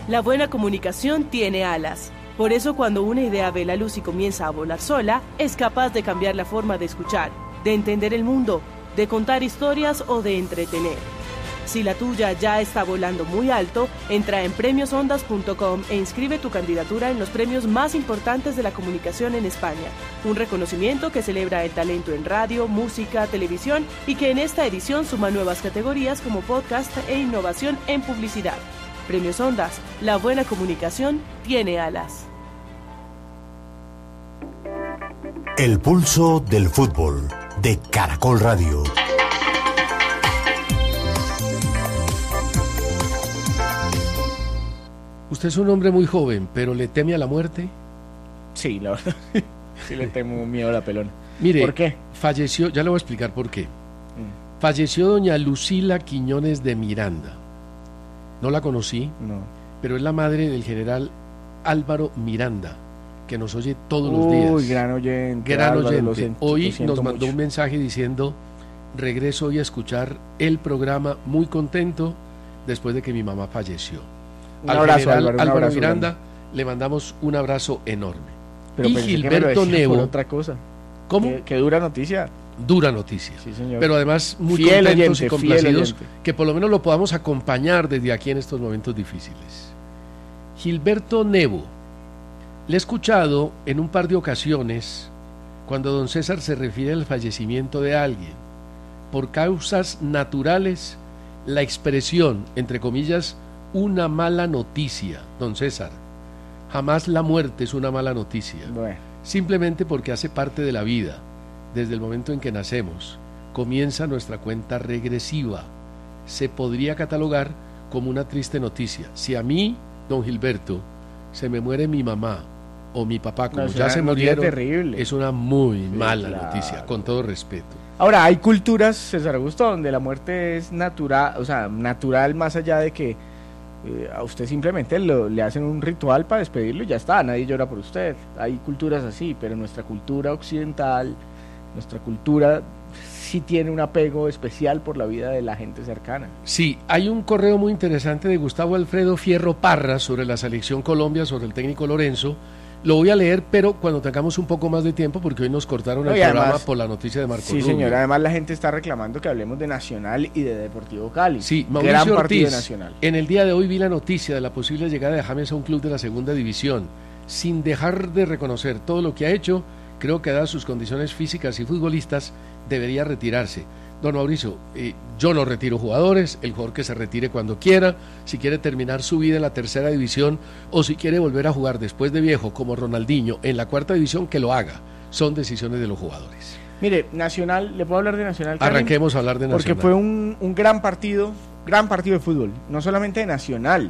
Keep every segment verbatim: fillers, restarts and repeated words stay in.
La buena comunicación tiene alas. Por eso cuando una idea ve la luz y comienza a volar sola, es capaz de cambiar la forma de escuchar, de entender el mundo, de contar historias o de entretener. Si la tuya ya está volando muy alto, entra en premios ondas punto com e inscribe tu candidatura en los premios más importantes de la comunicación en España. Un reconocimiento que celebra el talento en radio, música, televisión y que en esta edición suma nuevas categorías como podcast e innovación en publicidad. Premios Ondas, la buena comunicación tiene alas. El pulso del fútbol de Caracol Radio. Usted es un hombre muy joven, pero ¿le teme a la muerte? Sí, la verdad, sí le tengo miedo a la pelona. Mire, ¿por qué? Falleció, ya le voy a explicar por qué. Mm. Falleció doña Lucila Quiñones de Miranda. No la conocí, no. pero es la madre del general Álvaro Miranda, que nos oye todos Uy, los días. Uy, gran oyente. Gran Álvaro, oyente. Lo siento, hoy lo siento nos mandó mucho. un mensaje diciendo, regreso hoy a escuchar el programa muy contento después de que mi mamá falleció. Un Al abrazo, general Álvaro, un Álvaro abrazo, Miranda grande. le mandamos un abrazo enorme. Pero y Gilberto Nebo. Otra cosa. ¿Cómo? Qué, qué dura noticia. Dura noticia. Sí, señor. Pero además muy fiel contentos oyente, y complacidos fiel que por lo menos lo podamos acompañar desde aquí en estos momentos difíciles. Gilberto Nebo. Le he escuchado en un par de ocasiones cuando don César se refiere al fallecimiento de alguien. Por causas naturales, la expresión, entre comillas, una mala noticia, don César. Jamás la muerte es una mala noticia. Bueno. Simplemente porque hace parte de la vida. Desde el momento en que nacemos, comienza nuestra cuenta regresiva. Se podría catalogar como una triste noticia. Si a mí, don Gilberto, se me muere mi mamá o mi papá, como no, ya se murieron, terrible. Es una muy sí, mala claro. noticia, con todo respeto. Ahora, hay culturas, César Augusto, donde la muerte es natural, o sea, natural más allá de que eh, a usted simplemente lo, le hacen un ritual para despedirlo y ya está, nadie llora por usted. Hay culturas así, pero nuestra cultura occidental, nuestra cultura sí tiene un apego especial por la vida de la gente cercana. Sí, hay un correo muy interesante de Gustavo Alfredo Fierro Parra sobre la selección Colombia, sobre el técnico Lorenzo. Lo voy a leer, pero cuando tengamos un poco más de tiempo, porque hoy nos cortaron el además, programa por la noticia de Marco Sí, Rubio. señor, además la gente está reclamando que hablemos de Nacional y de Deportivo Cali. Sí, Mauricio Gran Ortiz, partido Nacional. En el día de hoy vi la noticia de la posible llegada de James a un club de la segunda división, sin dejar de reconocer todo lo que ha hecho. Creo que dadas sus condiciones físicas y futbolistas, debería retirarse. Don Mauricio, eh, yo no retiro jugadores, el jugador que se retire cuando quiera, si quiere terminar su vida en la tercera división o si quiere volver a jugar después de viejo como Ronaldinho en la cuarta división, que lo haga. Son decisiones de los jugadores. Mire, Nacional, ¿le puedo hablar de Nacional? Karen? Arranquemos a hablar de Nacional. Porque fue un, un gran partido, gran partido de fútbol, no solamente de Nacional.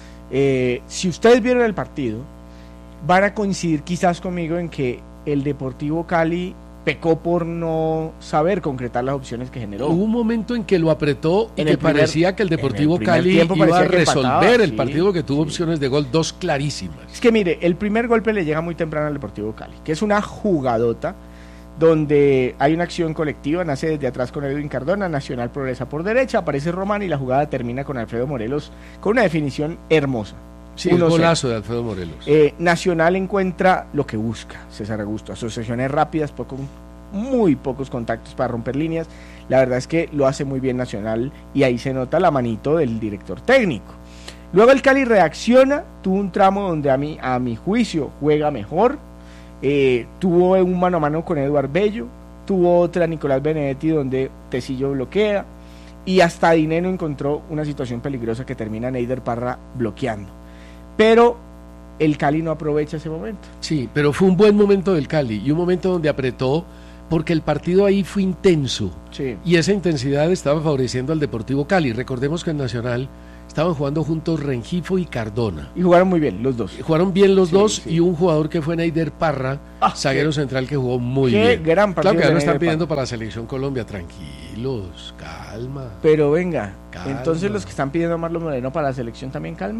Eh, si ustedes vieron el partido, van a coincidir quizás conmigo en que el Deportivo Cali pecó por no saber concretar las opciones que generó. Hubo un momento en que lo apretó y en que primer, parecía que el Deportivo el Cali iba a resolver empataba, el sí, partido, que tuvo sí. opciones de gol, dos clarísimas. Es que mire, el primer golpe le llega muy temprano al Deportivo Cali, que es una jugadota donde hay una acción colectiva, nace desde atrás con Edwin Cardona, Nacional progresa por derecha, aparece Román y la jugada termina con Alfredo Morelos con una definición hermosa. Sí, el golazo de Alfredo Morelos. Eh, Nacional encuentra lo que busca, César Augusto, asociaciones rápidas, poco, muy pocos contactos para romper líneas. La verdad es que lo hace muy bien Nacional y ahí se nota la manito del director técnico. Luego el Cali reacciona, tuvo un tramo donde a mi, a mi juicio juega mejor, eh, tuvo un mano a mano con Eduard Bello, tuvo otra Nicolás Benedetti donde Tecillo bloquea y hasta Dineno encontró una situación peligrosa que termina Neider Parra bloqueando. Pero el Cali no aprovecha ese momento. Sí, pero fue un buen momento del Cali y un momento donde apretó porque el partido ahí fue intenso. Sí. Y esa intensidad estaba favoreciendo al Deportivo Cali. Recordemos que en Nacional estaban jugando juntos Rengifo y Cardona. Y jugaron muy bien los dos. Jugaron bien los sí, dos sí. Y un jugador que fue Neider Parra, ah, zaguero qué, central que jugó muy qué bien. Gran partido claro que ya lo están Neider pidiendo Parra. para la Selección Colombia. Tranquilos, calma. Pero venga, calma. entonces los que están pidiendo a Marlon Moreno para la selección también calma.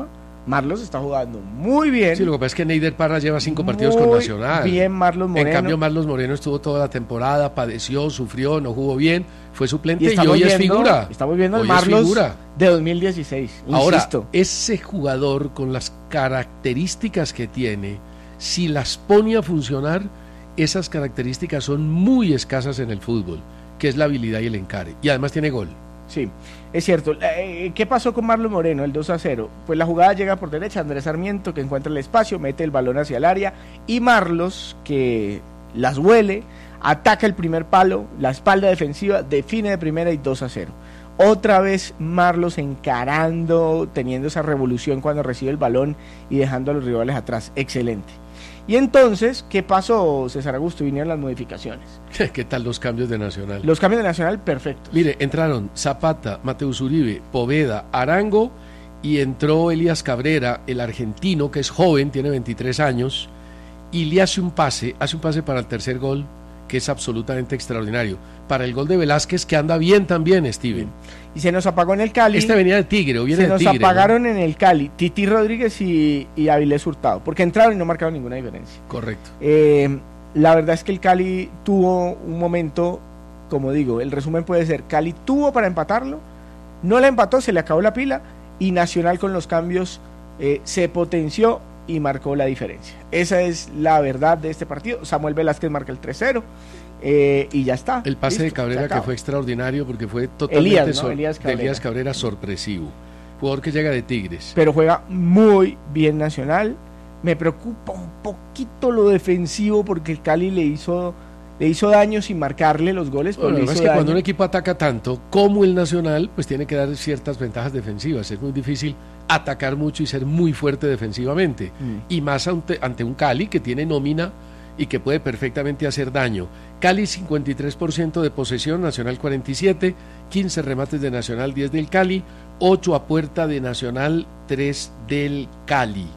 Marlos está jugando muy bien. Sí, lo que pasa es que Neider Parra lleva cinco partidos muy con Nacional. bien Marlos Moreno. En cambio, Marlos Moreno estuvo toda la temporada, padeció, sufrió, no jugó bien, fue suplente y, y hoy viendo, es figura. Estamos viendo hoy el Marlos de dos mil dieciséis. Ahora, insisto. ese jugador con las características que tiene, si las pone a funcionar, esas características son muy escasas en el fútbol, que es la habilidad y el encare. Y además tiene gol. Sí, es cierto. Eh, ¿Qué pasó con Marlos Moreno, el dos a cero? Pues la jugada llega por derecha, Andrés Sarmiento, que encuentra el espacio, mete el balón hacia el área, y Marlos, que las huele, ataca el primer palo, la espalda defensiva, define de primera y dos a cero. Otra vez Marlos encarando, teniendo esa revolución cuando recibe el balón y dejando a los rivales atrás. Excelente. Y entonces, ¿qué pasó, César Augusto? Vinieron las modificaciones. ¿Qué tal los cambios de Nacional? Los cambios de Nacional, perfectos. Mire, entraron Zapata, Mateus Uribe, Poveda, Arango, y entró Elías Cabrera, el argentino, que es joven, tiene veintitrés años, y le hace un pase, hace un pase para el tercer gol, que es absolutamente extraordinario. Para el gol de Velázquez, que anda bien también, Steven. Y se nos apagó en el Cali. Este venía de Tigre, o viene de de Tigre. Se nos apagaron, ¿no?, en el Cali, Titi Rodríguez y, y Avilés Hurtado, porque entraron y no marcaron ninguna diferencia. Correcto. Eh, la verdad es que el Cali tuvo un momento, como digo, el resumen puede ser, Cali tuvo para empatarlo, no la empató, se le acabó la pila, y Nacional con los cambios eh, se potenció y marcó la diferencia. Esa es la verdad de este partido. Samuel Velázquez marca el tres cero. Eh, y ya está. El pase listo, de Cabrera que fue extraordinario porque fue totalmente Elías, ¿no? sor- Elías Cabrera. de Elías Cabrera sorpresivo. Jugador que llega de Tigres. Pero juega muy bien Nacional. Me preocupa un poquito lo defensivo porque el Cali le hizo le hizo daño sin marcarle los goles. Bueno, pero lo le que hizo es que daño. cuando un equipo ataca tanto como el Nacional, pues tiene que dar ciertas ventajas defensivas. Es muy difícil atacar mucho y ser muy fuerte defensivamente. Mm. Y más ante, ante un Cali que tiene nómina y que puede perfectamente hacer daño. Cali cincuenta y tres por ciento de posesión, Nacional cuarenta y siete, quince remates de Nacional, diez del Cali, ocho a puerta de Nacional, tres del Cali.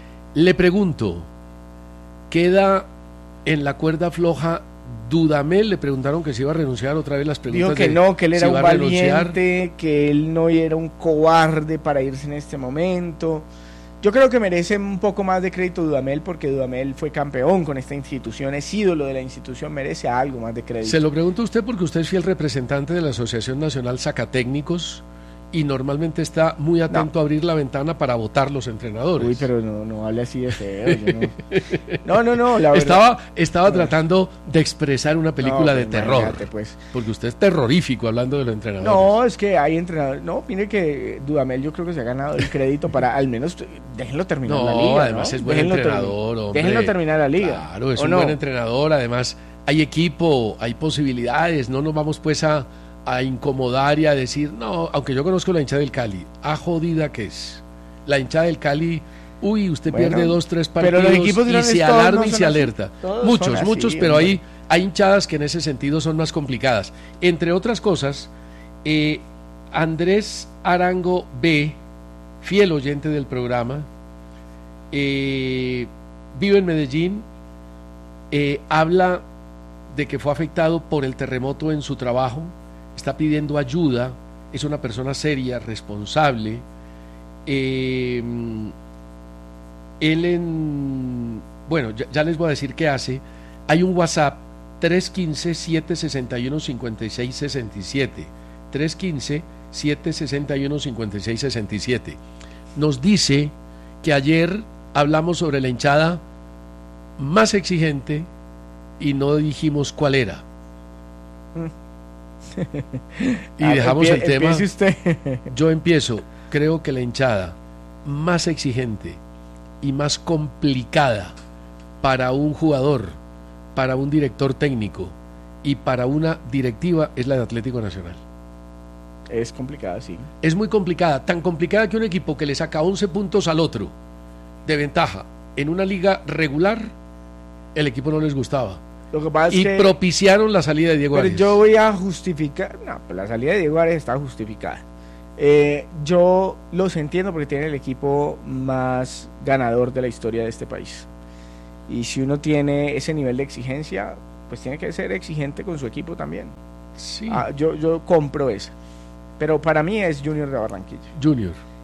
Le pregunto, ¿queda en la cuerda floja Dudamel? Le preguntaron que si iba a renunciar, otra vez las preguntas. Dijo que de no, que él era si un va a renunciar. valiente, que él no era un cobarde para irse en este momento. Yo creo que merece un poco más de crédito Dudamel porque Dudamel fue campeón con esta institución, es ídolo de la institución, merece algo más de crédito. Se lo pregunto a usted porque usted es fiel representante de la Asociación Nacional Sacatécnicos y normalmente está muy atento No. a abrir la ventana para votar los entrenadores. Uy, pero no, no hable así de feo. Yo no. no, no, no, la verdad. Estaba, estaba tratando de expresar una película No, de pues, terror. imagínate, pues. Porque usted es terrorífico hablando de los entrenadores. No, es que hay entrenadores. No, mire que Dudamel yo creo que se ha ganado el crédito para al menos déjenlo terminar No, la liga. además ¿no? es buen Déjenlo entrenador, termi- hombre. Déjenlo terminar la liga. Claro, es ¿o un no? buen entrenador. Además, hay equipo, hay posibilidades. No nos vamos pues a, a incomodar y a decir, no, aunque yo conozco la hinchada del Cali, a jodida que es. La hinchada del Cali, uy, usted Bueno, pierde dos, tres pero partidos los equipos y grandes se todos alarma no y son se así. alerta. Todos Muchos, son así, muchos, pero hombre. hay, hay hinchadas que en ese sentido son más complicadas. Entre otras cosas, eh, Andrés Arango B, fiel oyente del programa, eh, vive en Medellín, eh, habla de que fue afectado por el terremoto en su trabajo, está pidiendo ayuda, es una persona seria, responsable. Eh, él en... Bueno, ya, ya les voy a decir qué hace. Hay un WhatsApp tres uno cinco, siete seis uno, cinco seis seis siete. tres uno cinco, siete seis uno, cinco seis seis siete. Nos dice que ayer hablamos sobre la hinchada más exigente y no dijimos cuál era. Y Ah, dejamos empie- el tema. empiece usted. Yo empiezo. Creo que la hinchada más exigente y más complicada para un jugador, para un director técnico y para una directiva es la de Atlético Nacional. Es complicado, sí. Es muy complicada, tan complicada que un equipo que le saca once puntos al otro de ventaja en una liga regular, el equipo no les gustaba. Lo que pasa es Y que... propiciaron la salida de Diego Pero Arias. yo voy a justificar, no, pues la salida de Diego Arias está justificada. Eh, yo los entiendo porque tiene el equipo más ganador de la historia de este país. Y si uno tiene ese nivel de exigencia, pues tiene que ser exigente con su equipo también. Sí, Ah, yo, yo compro esa. Pero para mí es Junior de Barranquilla. Junior.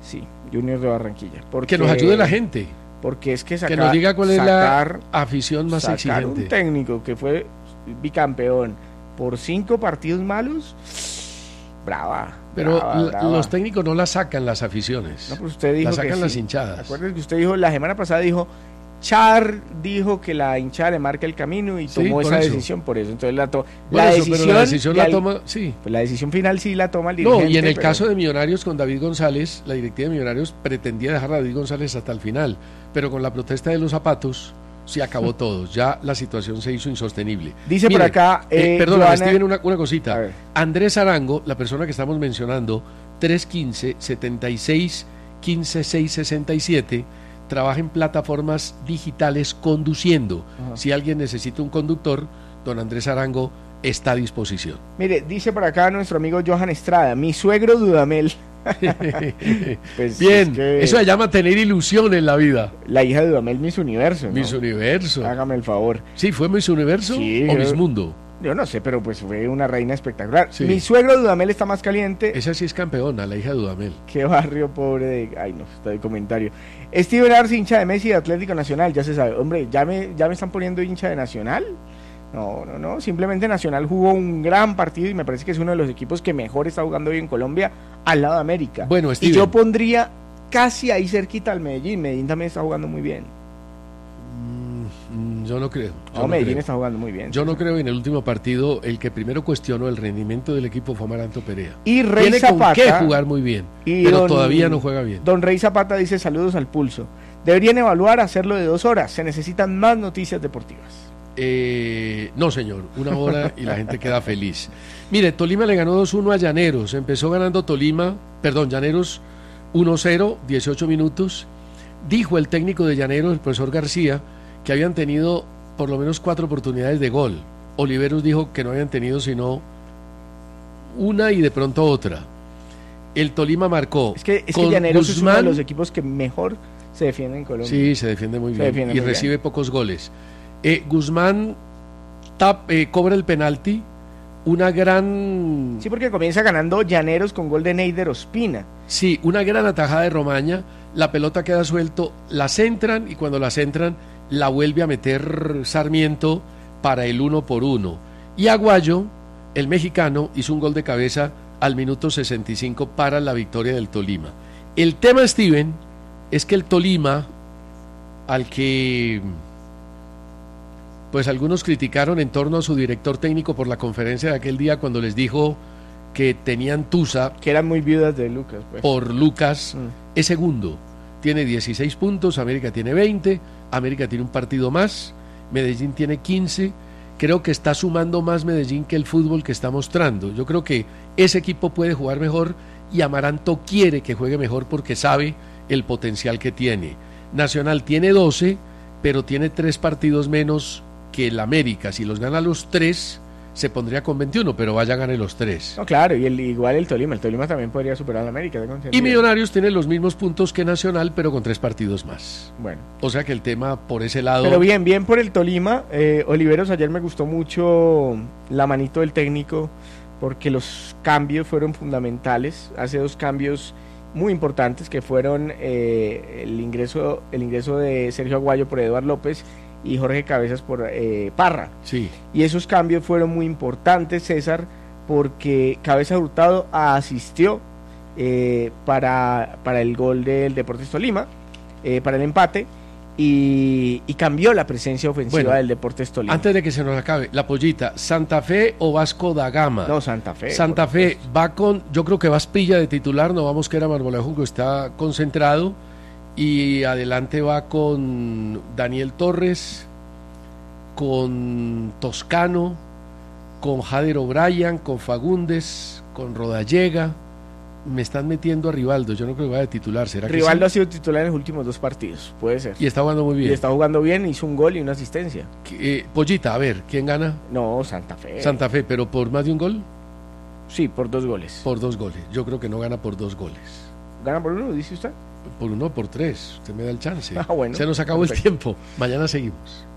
Sí, Junior de Barranquilla. Porque, que nos ayude la gente. Porque es que sacar, que nos diga cuál es sacar, la afición más sacar exigente. Un técnico que fue bicampeón por cinco partidos malos, brava. Pero brava, l- brava. los técnicos no la sacan las aficiones. No, pues usted dijo la sacan que las sí. hinchadas. Acuérdese que usted dijo, la semana pasada dijo, Char dijo que la hinchada le marca el camino y Sí, tomó por esa eso. decisión, por eso. Entonces la, to- Por la, eso, decisión pero la decisión de la al- toma, sí. pues la decisión final sí la toma el dirigente. No, y en el pero- caso de Millonarios con David González, la directiva de Millonarios pretendía dejar a David González hasta el final, pero con la protesta de los zapatos se acabó todo. Ya la situación se hizo insostenible. Dice Mire, por acá, eh, eh, perdona, Joana- Steven, una, una A cosita. ver. Andrés Arango, la persona que estamos mencionando, tres uno cinco, setenta y seis, quince, seiscientos sesenta y siete, trabaja en plataformas digitales conduciendo. Ajá. Si alguien necesita un conductor, don Andrés Arango está a disposición. Mire, dice por acá nuestro amigo Johan Estrada, mi suegro Dudamel. Pues Bien, es que eso se llama tener ilusión en la vida. la hija de Dudamel, Miss Universo, ¿no? Miss Universo. Hágame el favor. Sí, ¿fue Miss Universo Sí, o creo- Miss Mundo? Yo no sé, pero pues fue una reina espectacular. Sí. Mi suegro Dudamel está más caliente. Esa sí es campeona, la hija de Dudamel. Qué barrio pobre de... Ay, no, está el comentario. Steven Arce, hincha de Messi y de Atlético Nacional, ya se sabe. Hombre, ¿ya me, ya me están poniendo hincha de Nacional? No, no, no. Simplemente Nacional jugó un gran partido y me parece que es uno de los equipos que mejor está jugando hoy en Colombia al lado de América. Bueno, y Steven. yo pondría casi ahí cerquita al Medellín. Medellín también está jugando muy bien. Mm, Yo no creo. Yo No, no Medellín creo. está jugando muy bien. Yo no creo. En el último partido, el que primero cuestionó el rendimiento del equipo fue Amaranto Perea. Y Rey Tiene Zapata. con qué jugar muy bien, y pero don- todavía no juega bien. Don Rey Zapata dice saludos al pulso. Deberían evaluar hacerlo de dos horas. Se necesitan más noticias deportivas. Eh, no, señor, una hora y la gente queda feliz. Mire, Tolima le ganó dos uno a Llaneros. Empezó ganando Tolima, perdón, Llaneros uno cero, dieciocho minutos. Dijo el técnico de Llaneros, el profesor García, que habían tenido por lo menos cuatro oportunidades de gol. Oliveros dijo que no habían tenido sino una y de pronto otra. El Tolima marcó. Es que, es que con Llaneros es uno de Guzmán. los equipos que mejor se defiende en Colombia. Sí, se defiende muy Se bien defiende y muy recibe bien. pocos goles. Eh, Guzmán tap, eh, cobra el penalti, una gran, Sí, porque comienza ganando Llaneros con gol de Neider Ospina. sí, una gran atajada de Romaña. La pelota queda suelto, la centran y cuando la centran la vuelve a meter Sarmiento para el uno por uno. Y Aguayo, el mexicano, hizo un gol de cabeza al minuto sesenta y cinco para la victoria del Tolima. El tema, Steven, es que el Tolima, al que pues algunos criticaron en torno a su director técnico por la conferencia de aquel día cuando les dijo que tenían tusa Que eran muy viudas de Lucas, pues. por Lucas, Mm. es segundo, tiene dieciséis puntos, América tiene veinte, América tiene un partido más, Medellín tiene quince, creo que está sumando más Medellín que el fútbol que está mostrando. Yo creo que ese equipo puede jugar mejor y Amaranto quiere que juegue mejor porque sabe el potencial que tiene. Nacional tiene doce, pero tiene tres partidos menos que el América. Si los gana los tres, se pondría con veintiuno, pero vaya, gane los tres. No, claro, y el, igual el Tolima. El Tolima también podría superar al América. tengo Y entendido. Millonarios tiene los mismos puntos que Nacional, pero con tres partidos más. Bueno. O sea que el tema por ese lado... Pero bien, bien por el Tolima. Eh, Oliveros, ayer me gustó mucho la manito del técnico porque los cambios fueron fundamentales. Hace dos cambios muy importantes que fueron eh, el ingreso el ingreso de Sergio Aguayo por Eduardo López y Jorge Cabezas por eh, Parra. Sí, Y esos cambios fueron muy importantes, César, porque Cabeza Hurtado asistió eh, para, para el gol del Deportes Tolima, eh, para el empate, y, y cambió la presencia ofensiva Bueno, del Deportes Tolima. antes de que se nos acabe, la pollita, ¿Santa Fe o Vasco da Gama? No, Santa Fe. Santa por Fe supuesto. va con, yo creo que va Asprilla de titular, no vamos que era Marmolejo que está concentrado, y adelante va con Daniel Torres, con Toscano, con Jader O'Brien, con Fagundes, con Rodallega. Me están metiendo a Rivaldo, yo no creo que vaya de titular, ¿será que Rivaldo ha sí? sido titular en los últimos dos partidos, puede ser. Y está jugando muy Y bien. está jugando bien, hizo un gol y una asistencia. Eh, Pollita, a ver, ¿quién gana? No, Santa Fe. Santa Fe, pero por más de un gol, Sí, por dos goles. por dos goles. Yo creo que no gana por dos goles. ¿Gana por uno, dice usted? Por uno, por tres. Usted me da el chance. Ah, bueno, Se nos acabó perfecto. el tiempo. Mañana seguimos.